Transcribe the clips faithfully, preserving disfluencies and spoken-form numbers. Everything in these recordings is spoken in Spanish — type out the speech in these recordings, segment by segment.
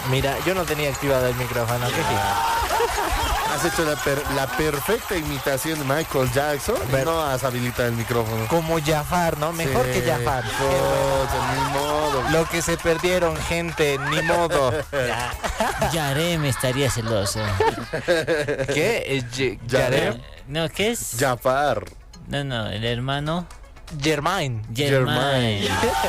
Mira, yo no tenía activado el micrófono. ¿Qué Has hecho la, per- la perfecta imitación de Michael Jackson. Ver- No has habilitado el micrófono. Como Jafar, ¿no? Mejor Sí, que Jafar. Qué puta, ni modo. bueno. Lo que se perdieron, gente, ni modo. Ya. Yarem estaría celoso. ¿Qué? Eh, Ye- Yarem. Yarem. No, ¿qué es? Jafar. No, no, el hermano. Germain. Germain.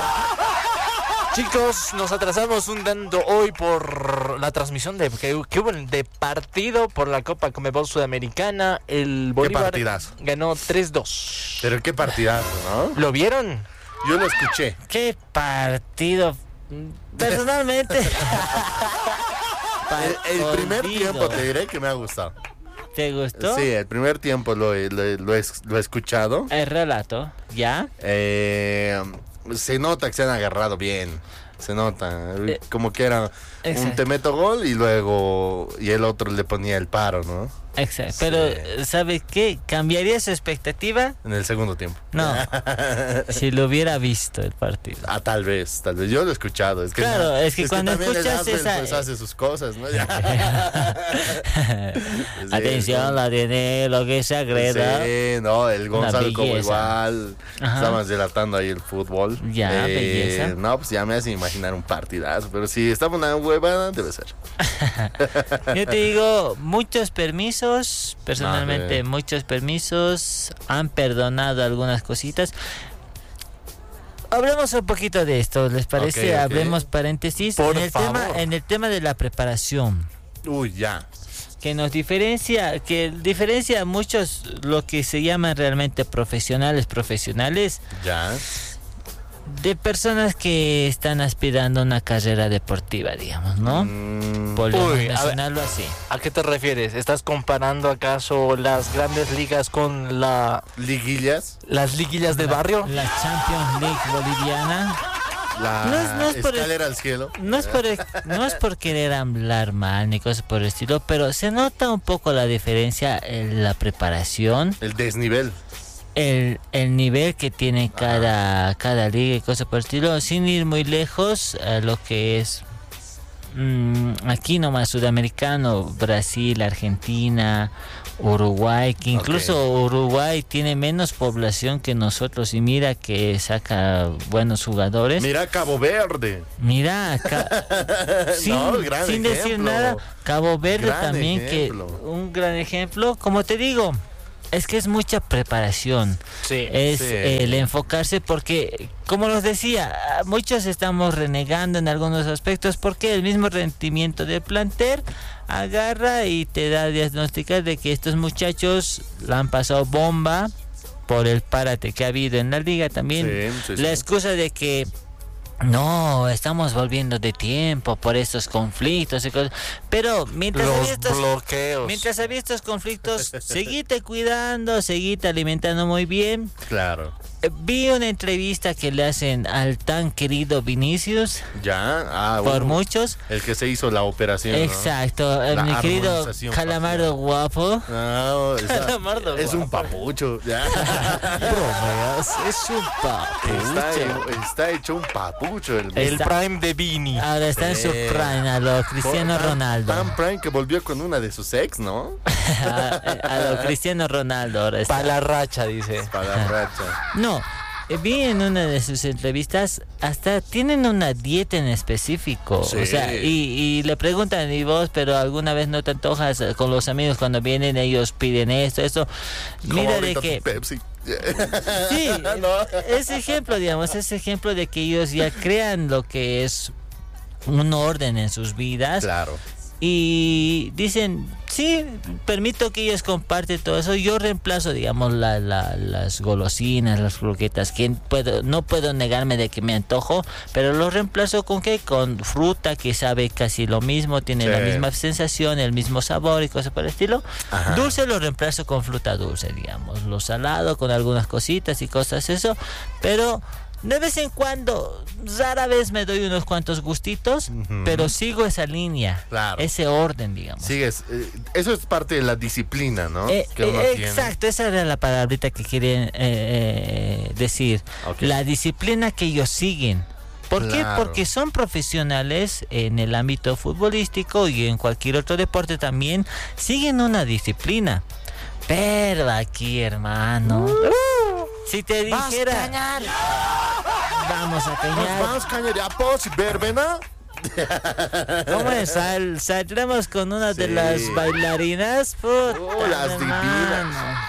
Chicos, nos atrasamos un tanto hoy por la transmisión de que, que hubo de partido por la Copa Conmebol Sudamericana. El Bolívar partidazo. ganó tres dos. Pero qué partidazo, ¿no? ¿Lo vieron? Yo lo escuché. Qué partido. Personalmente. El, el primer Partido. tiempo te diré que me ha gustado. ¿Te gustó? Sí, el primer tiempo lo, he- lo, he- lo he, lo he escuchado. El relato, ¿ya? Eh, se nota que se han agarrado bien. Se nota. Eh, Como que era un exacto. te meto gol y luego. Y el otro le ponía el paro, ¿no? Exacto. Sí. Pero, ¿sabes qué? ¿Cambiaría su expectativa? En el segundo tiempo. No. Si lo hubiera visto el partido. Ah, tal vez, tal vez. Yo lo he escuchado. Es que Claro, es que cuando también el escuchas Asbel, esa- pues hace sus cosas, ¿no? Sí, Atención, ¿no? la tiene lo que se agreda. Sí, no, el Una Gonzalo como belleza. igual. Ajá. Estamos delatando ahí el fútbol. Ya, belleza. No, pues ya me hace imaginar un partidazo. Pero si estamos una huevada, debe ser. Yo te digo, muchos permisos, personalmente Vale. muchos permisos, han perdonado algunas cositas. Hablemos un poquito de esto, ¿les parece? Ok, ok. Hablemos paréntesis Por en el favor. tema en el tema de la preparación, Uy, ya. que nos diferencia, que diferencia a muchos lo que se llaman realmente profesionales, profesionales Ya. de personas que están aspirando a una carrera deportiva, digamos, ¿no? Mm, Podemos Uy, a ver. mencionarlo así. ¿A qué te refieres? ¿Estás comparando acaso las grandes ligas con la liguillas. las liguillas de barrio? La Champions League boliviana. La No es- no es por el- escalera al cielo. No es por no es por querer hablar mal ni cosas por el estilo, pero se nota un poco la diferencia en la preparación, El desnivel. el, el nivel que tiene cada, cada liga y cosas por el estilo, sin ir muy lejos a lo que es mm, aquí nomás sudamericano, Brasil, Argentina, Uruguay, que incluso Uruguay tiene menos población que nosotros y mira que saca buenos jugadores. Mira Cabo Verde. Mira, acá, sin, No, gran sin decir ejemplo. nada, Cabo Verde Gran también, ejemplo. que un gran ejemplo, como te digo, es que es mucha preparación, Sí. es sí. el enfocarse porque, como nos decía, muchos estamos renegando en algunos aspectos porque el mismo rendimiento del plantel agarra y te da a diagnosticar de que estos muchachos la han pasado bomba por el párate que ha habido en la liga también. Sí, sí, sí. La excusa de que no, estamos volviendo de tiempo por estos conflictos y cosas. Pero mientras había Los estos, bloqueos. mientras había estos conflictos, seguite cuidando, seguite alimentando muy bien. Claro. Eh, Vi una entrevista que le hacen al tan querido Vinicius Ya. Ah, por bueno. muchos. El que se hizo la operación. ¿no? Exacto, eh, La mi querido armonización Calamardo guapo. No, esa- Calamardo, es un guapo. papucho. Ya. Bromeas, es un Está, papucho. está hecho un papucho el El Está- prime de Vini. Ahora está en su Sí. prime a lo Cristiano Tan- Ronaldo. Tan prime que volvió con una de sus ex, ¿no? a, a lo Cristiano Ronaldo ahora está. Para la racha, dice. Para la racha. No, eh, vi en una de sus entrevistas, hasta tienen una dieta en específico. Sí. O sea, y, y le preguntan, ¿y vos, pero alguna vez no te antojas eh, con los amigos cuando vienen, ellos piden esto, esto? Como Mira de ahorita que... tu Pepsi. Sí, No. ese ejemplo, digamos, ese ejemplo de que ellos ya crean lo que es un orden en sus vidas. Claro. Y dicen, sí, permito que ellos comparten todo eso. Yo reemplazo, digamos, la, la, las golosinas, las croquetas. Que puedo, no puedo negarme de que me antojo, pero lo reemplazo con qué? Con fruta que sabe casi lo mismo, tiene Sí. la misma sensación, el mismo sabor y cosas por el estilo. Ajá. Dulce lo reemplazo con fruta dulce, digamos. Lo salado con algunas cositas y cosas eso. Pero de vez en cuando, rara vez me doy unos cuantos gustitos, Ujú. pero sigo esa línea, Claro. ese orden, digamos. Sigues. eh, eso es parte de la disciplina, ¿no? Eh, que uno eh, tiene. exacto, esa era la palabrita que quería eh, eh, decir. Ok. La disciplina que ellos siguen ¿Por qué? Claro. Porque son profesionales en el ámbito futbolístico y en cualquier otro deporte también. Siguen una disciplina. Pero aquí, hermano, si te dijera... Vamos a Nos cañar. vamos cañariapos y verbena. ¿Cómo es? Sal, saldremos con una de Sí. las bailarinas. Puta, Oh, las hermano.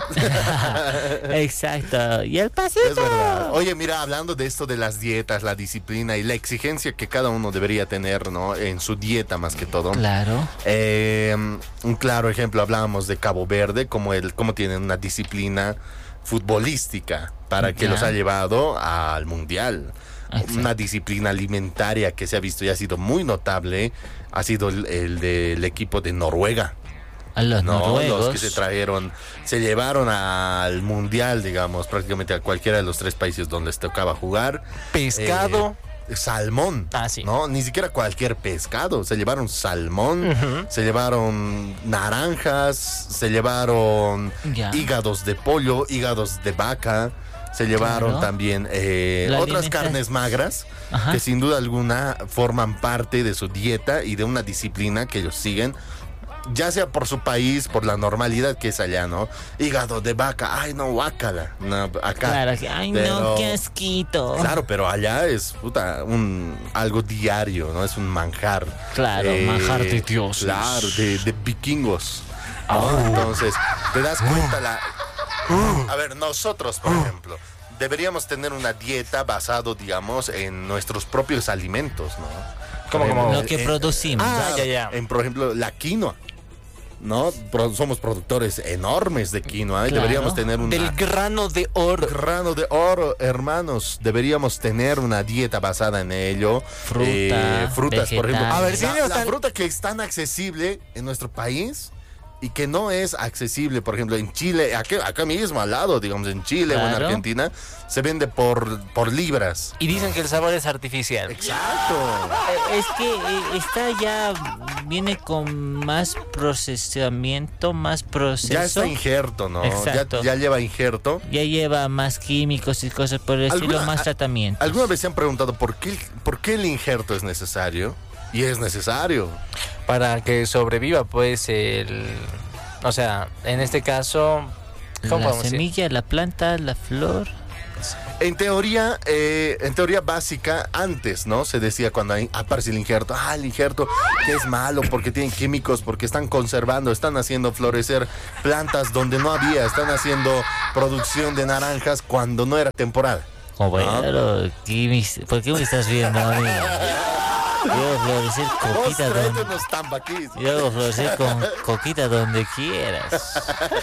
Exacto. Y el pasito. Es verdad. Oye, mira, hablando de esto de las dietas, la disciplina y la exigencia que cada uno debería tener, ¿no? En su dieta más que todo. Claro. Eh, un claro ejemplo, hablábamos de Cabo Verde, como, el, como tienen una disciplina futbolística para que Ya. los ha llevado al Mundial. Exacto. Una disciplina alimentaria que se ha visto y ha sido muy notable, ha sido el, el del equipo de Noruega. A los No, noruegos. los que se trajeron, se llevaron al mundial, digamos, prácticamente a cualquiera de los tres países donde les tocaba jugar. Pescado. Eh, salmón. Ah, sí. No, ni siquiera cualquier pescado. Se llevaron salmón, Ujú. se llevaron naranjas, se llevaron Ya. hígados de pollo, hígados de vaca. Se llevaron Claro. también eh, La otras alimenta- carnes magras Ajá. que sin duda alguna forman parte de su dieta y de una disciplina que ellos siguen, ya sea por su país, por la normalidad que es allá, ¿no? Hígado de vaca, ay no, guácala, no, acá. Claro, que- ay Pero- no, qué asquito. Claro, pero allá es puta, un, algo diario, ¿no? Es un manjar. Claro, manjar de dioses. Claro, de, de vikingos. ¿no? Oh. Entonces, te das cuenta la... A ver, nosotros, por ejemplo, deberíamos tener una dieta basado, digamos, en nuestros propios alimentos, ¿no? ¿Cómo, Por cómo? ejemplo, Lo que eh, producimos. Ah, claro, ya, ya. En, por ejemplo, la quinoa. ¿No? Pro- somos productores enormes de quinoa y Claro. deberíamos tener un Del grano de oro. grano de oro, hermanos. Deberíamos tener una dieta basada en ello. Fruta, Eh, frutas, por ejemplo. vegetales. A ver, sí, la, no la están- fruta que es tan accesible en nuestro país y que no es accesible, por ejemplo, en Chile, acá, acá mismo al lado, digamos, en Chile o en Claro. Argentina, se vende por, por libras. Y dicen que el sabor es artificial. Exacto. Eh, Es que eh, está ya, viene con más procesamiento, más proceso. Ya está injerto, ¿no? Exacto. Ya, ya lleva injerto. Ya lleva más químicos y cosas por el estilo, ¿Alguna- más tratamiento. ¿Alguna vez se han preguntado por qué, por qué el injerto es necesario? Y es necesario. Para que sobreviva, pues, el... O sea, en este caso... ¿Cómo La podemos decir? semilla, la planta, la flor. En teoría, eh, en teoría básica, antes, ¿no? Se decía cuando ahí aparece el injerto, ah, el injerto que es malo porque tienen químicos, porque están conservando, están haciendo florecer plantas donde no había, están haciendo producción de naranjas cuando no era temporada. Oh, bueno, ¿qué me- ¿por qué me estás viendo a mí? Yo hago florecer Vos coquita tráete donde... unos tambaquis. Yo hago florecer con coquita donde quieras.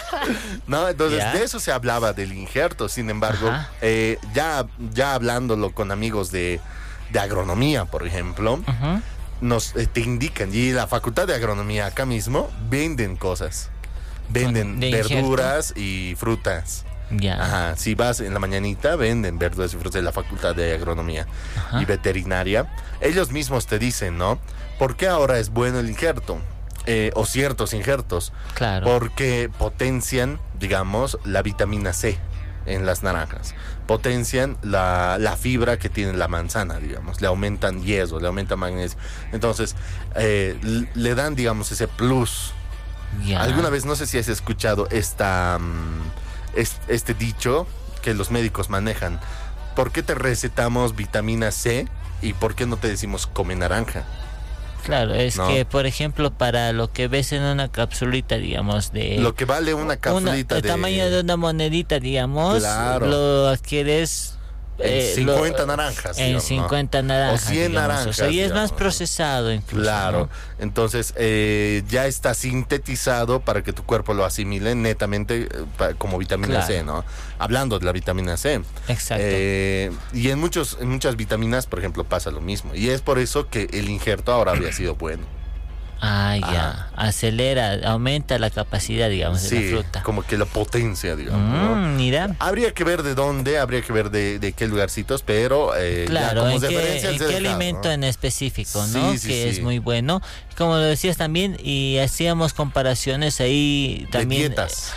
No, entonces Ya. de eso se hablaba del injerto. Sin embargo, Ajá. eh, ya, ya hablándolo con amigos de, de agronomía, por ejemplo, Ujú. nos eh, te indican, y la facultad de agronomía acá mismo venden cosas. Venden de injerto. verduras y frutas. Ya. Ajá, si vas en la mañanita, venden verduras y frutas de la facultad de agronomía Ajá. y veterinaria. Ellos mismos te dicen, ¿no? ¿Por qué ahora es bueno el injerto? Eh, o ciertos injertos. Claro. Porque potencian, digamos, la vitamina C en las naranjas. Potencian la, la fibra que tiene la manzana, digamos. Le aumentan hierro, le aumentan magnesio. Entonces, eh, l- le dan, digamos, ese plus. Ya. Alguna vez, no sé si has escuchado esta, mm, es- este dicho que los médicos manejan. ¿Por qué te recetamos vitamina C y por qué no te decimos come naranja? Claro, es No. que, por ejemplo, para lo que ves en una capsulita, digamos, de... Lo que vale una una- capsulita el de tamaño de una monedita, digamos, Claro. lo adquieres... en eh, cincuenta lo- naranjas. En digamos, ¿no? cincuenta naranjas. O cien digamos. naranjas, O sea, y es más digamos, ¿no? procesado incluso. Claro, ¿no? entonces eh, ya está sintetizado para que tu cuerpo lo asimile netamente eh, pa- como vitamina Claro. C, ¿no? Hablando de la vitamina C. Exacto. Eh, y en, muchos, en muchas vitaminas, por ejemplo, pasa lo mismo. Y es por eso que el injerto ahora había sido bueno. Ah, ya. Ajá. Acelera, aumenta la capacidad, digamos, de Sí, la fruta. como que la potencia, digamos. ¿no? Mm, mira. Habría que ver de dónde, habría que ver de, de qué lugarcitos, pero eh, ya Claro, como en qué, referencia en se qué deja, alimento ¿no? en específico, Sí, ¿no? sí, que sí. es muy bueno. Como lo decías también, y hacíamos comparaciones ahí De también. dietas.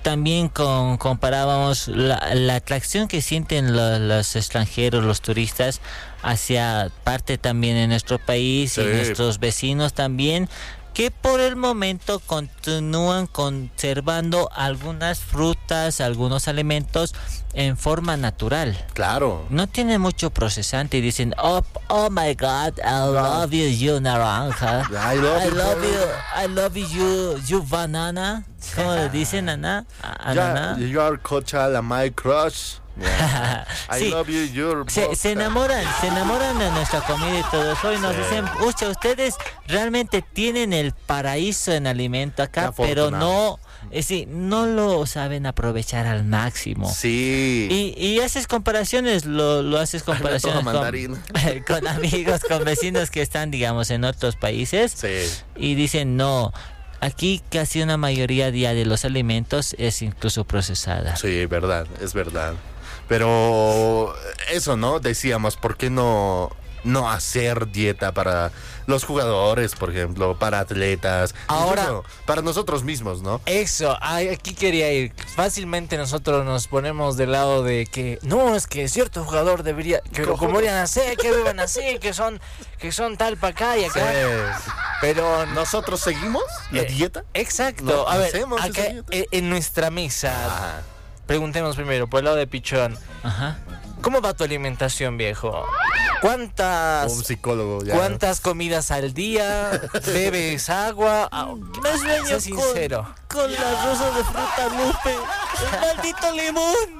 también con, comparábamos la, la atracción que sienten lo, los extranjeros, los turistas, hacia parte también de nuestro país sí. y nuestros vecinos también, que por el momento continúan conservando algunas frutas, algunos alimentos en forma natural. Claro. No tiene mucho procesante y dicen, oh, oh my God, I love you, you naranja. I love, I you, love you, I love you, you banana. ¿Cómo le dicen, Ana? Yeah, you are Coachella, my crush. Yeah. I sí. love you, you're se, se enamoran, se enamoran de nuestra comida y todo eso y nos sí. dicen, ucha, ustedes realmente tienen el paraíso en alimento acá, pero no, es decir, no lo saben aprovechar al máximo. Sí. Y, y haces comparaciones, lo, lo haces comparaciones con, con amigos, con vecinos que están, digamos, en otros países sí. y dicen, no. Aquí casi una mayoría día de los alimentos es incluso procesada. Sí, verdad, es verdad. Pero eso, ¿no? Decíamos, ¿por qué no, no hacer dieta para los jugadores, por ejemplo, para atletas? Ahora, para nosotros mismos, ¿no? Eso, aquí quería ir. Fácilmente nosotros nos ponemos del lado de que no, es que cierto jugador debería, que como deberían hacer, que vivan así, que son, que son tal para acá y acá. Sí. Pero nosotros seguimos la eh, dieta. Exacto. ¿No a ver, acá, en nuestra mesa. Ajá. Preguntemos primero, por el lado de Pichón. Ajá. ¿Cómo va tu alimentación, viejo? ¿Cuántas, un psicólogo, ya. ¿Cuántas comidas al día? ¿Bebes agua? Me sueño sé sincero. Con, con las rosas de fruta Lupe. ¡El maldito limón!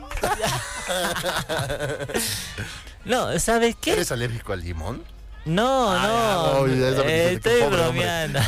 No, ¿sabes qué? ¿Eres alérgico al limón? No, Ay, no. no eh, estoy bromeando.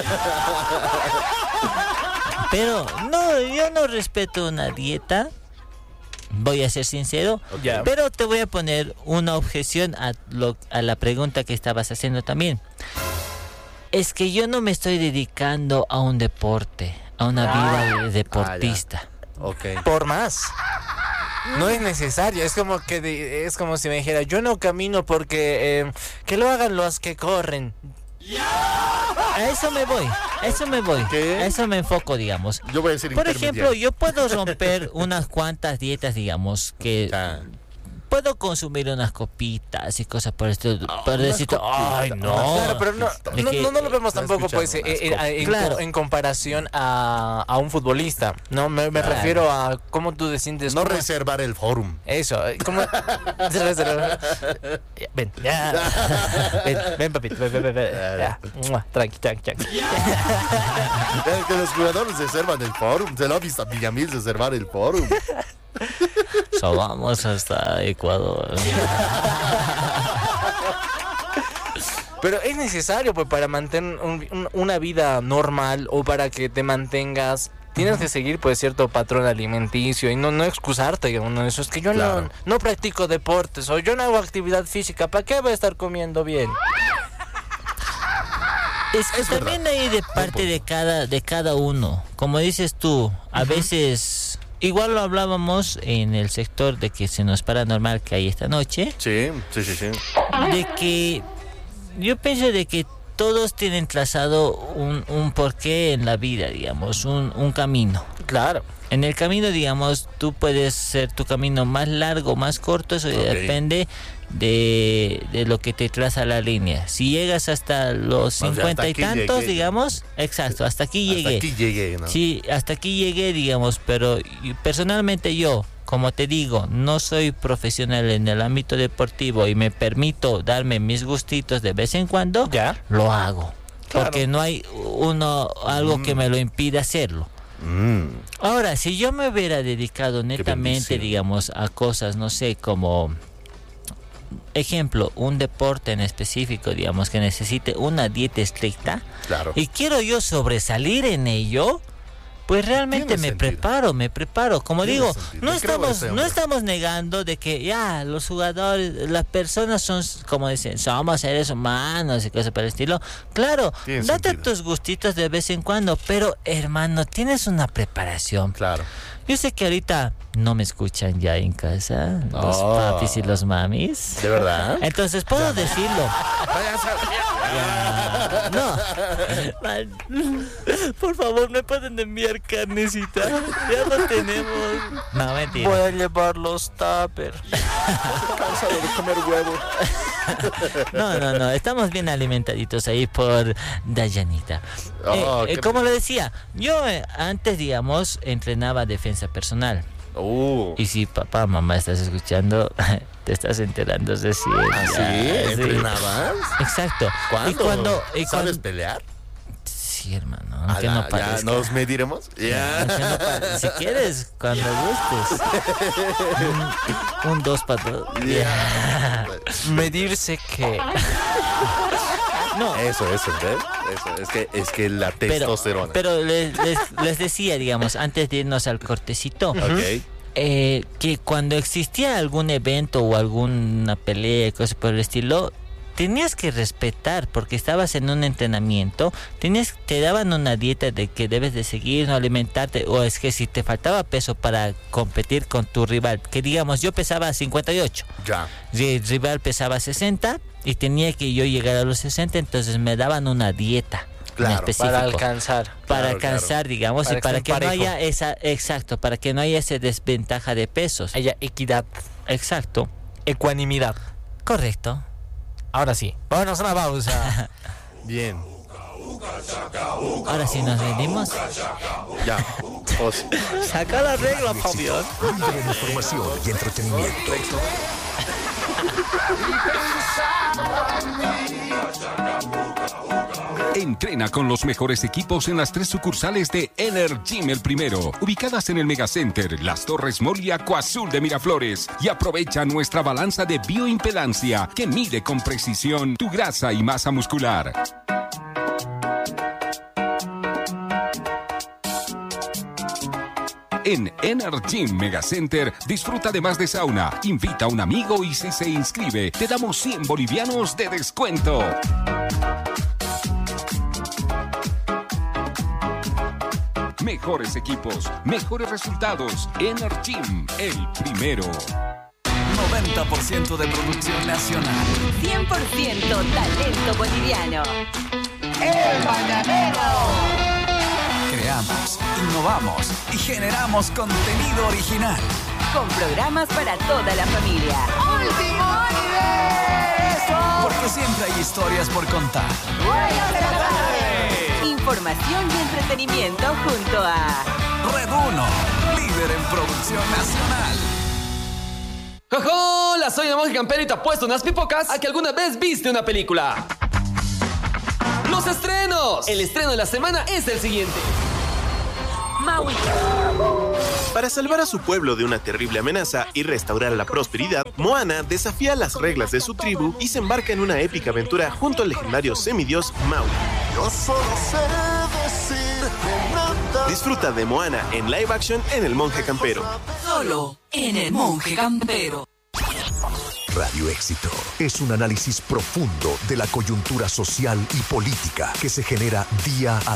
Pero no, yo no respeto una dieta. Voy a ser sincero, okay. pero te voy a poner una objeción a, lo, a la pregunta que estabas haciendo también. Es que yo no me estoy dedicando a un deporte, a una ah. vida de deportista. Ah, okay. Por más. No es necesario, es como que de, es como si me dijera, yo no camino porque eh, que lo hagan los que corren. A eso me voy, a eso me voy, ¿Qué? a eso me enfoco, digamos. Yo voy a decir Por ejemplo, yo puedo romper unas cuantas dietas, digamos, que ah. puedo consumir unas copitas y cosas por esto, oh, por decir, ay no, claro, pero no, no, que, no, no lo vemos tampoco, pues, eh, eh, en, claro. en comparación a, a un futbolista, no, me, me claro. refiero a cómo tú te sientes. No cómo, reservar el fórum. Eso, cómo. Ven, ya. Ven, ven, papito, ven, ven, ven, ven. Ya. Tranqui, tranqui, tranqui. Que los jugadores reservan el fórum, se lo ha visto a Villamil reservar el fórum. So, vamos hasta Ecuador. Pero es necesario, pues, para mantener un, un, una vida normal o para que te mantengas. Tienes que seguir, pues, cierto patrón alimenticio y no, no excusarte. Uno de esos es que yo claro. no, no practico deportes o yo no hago actividad física. ¿Para qué voy a estar comiendo bien? Es que es también verdad. Hay de parte de cada, de cada uno. Como dices tú, a uh-huh. veces... Igual lo hablábamos en el sector de que se nos paranormal que hay esta noche. Sí, sí, sí, sí. De que yo pienso de que todos tienen trazado un, un porqué en la vida, digamos, un, un camino. Claro. En el camino, digamos, tú puedes ser tu camino más largo, más corto, eso okay. depende de, de lo que te traza la línea. Si llegas hasta los cincuenta o sea, y tantos, llegué. digamos, exacto, hasta aquí hasta llegué. Aquí llegué, ¿no? Sí, hasta aquí llegué, digamos, pero personalmente yo, como te digo, no soy profesional en el ámbito deportivo y me permito darme mis gustitos de vez en cuando, ¿ya? Lo hago. Claro. Porque no hay uno algo mm. que me lo impida hacerlo. Mm. Ahora, si yo me hubiera dedicado netamente, digamos, a cosas, no sé, como ejemplo, un deporte en específico, digamos, que necesite una dieta estricta, claro. y quiero yo sobresalir en ello, pues realmente me sentido. preparo, me preparo. Como Tiene digo, sentido. no estamos, no estamos negando de que ya los jugadores, las personas son, como dicen, somos seres humanos y cosas por el estilo. Claro, Tiene date sentido. tus gustitos de vez en cuando, pero hermano, tienes una preparación. Claro. Yo sé que ahorita no me escuchan ya en casa, los Oh. papis y los mamis. ¿De verdad? Entonces puedo decirlo. Ya, no. Mal. Por favor, ¿me pueden enviar carnecita? Ya no tenemos. No, mentira. Voy a llevar los tupper. Cansado de comer huevo. No, no, no. Estamos bien alimentaditos ahí por Dayanita. Oh, Eh, eh, qué- como lo decía, yo eh, antes, digamos, entrenaba defensa personal. Uh. Y si papá, mamá, estás escuchando, te estás enterando recién. ¿Ah, ya, sí? ¿Entrenabas? Exacto. ¿Cuándo? Y cuando, y ¿Sabes cuando- pelear? Sí, hermano, aunque Ala, no parezca. ¿Ya nos mediremos? Ya. Aunque no pa- si quieres, cuando gustes. Un, un dos para dos. Ya. Medirse que. No, Eso, eso, ¿ves? Eso, es que, es que la pero, testosterona. pero les, les, les decía, digamos, antes de irnos al cortecito, Ok. eh, que cuando existía algún evento o alguna pelea, cosas por el estilo, tenías que respetar porque estabas en un entrenamiento, tenías, te daban una dieta de que debes de seguir, no alimentarte, o es que si te faltaba peso para competir con tu rival, que digamos yo pesaba cincuenta y ocho, Ya. el rival pesaba sesenta y tenía que yo llegar a los sesenta, entonces me daban una dieta. Claro, en específico, Para alcanzar. para Claro, alcanzar, claro. digamos, Para y que para esté que no parejo. haya esa, exacto, para que no haya esa desventaja de pesos. Haya equidad. Exacto, Ecuanimidad. correcto. Ahora sí. Vámonos a una pausa. Bien. Ahora sí nos venimos. Ya. Os- Saca la regla, Fabián. Libre en información y entretenimiento. Entrena con los mejores equipos en las tres sucursales de Energym El Primero, ubicadas en el Megacenter, Las Torres Mall y Acuazul de Miraflores. Y aprovecha nuestra balanza de bioimpedancia que mide con precisión tu grasa y masa muscular. En Energym Megacenter disfruta además de sauna, invita a un amigo y si se inscribe te damos cien bolivianos de descuento. Mejores equipos, mejores resultados. Energym, el primero. noventa por ciento de producción nacional. cien por ciento talento boliviano. Creamos, innovamos y generamos contenido original. Con programas para toda la familia. Porque siempre hay historias por contar. Información y entretenimiento junto a Red uno, líder en producción nacional. ¡Hola! Soy el monje campero y te apuesto unas pipocas a que alguna vez viste una película. ¡Los estrenos! El estreno de la semana es el siguiente. Maui. Para salvar a su pueblo de una terrible amenaza y restaurar la prosperidad, Moana desafía las reglas de su tribu y se embarca en una épica aventura junto al legendario semidios Maui. Yo solo sé decir que nada. Disfruta de Moana en live action en El Monje Campero. Solo en el monje campero. Radio Éxito es un análisis profundo de la coyuntura social y política que se genera día a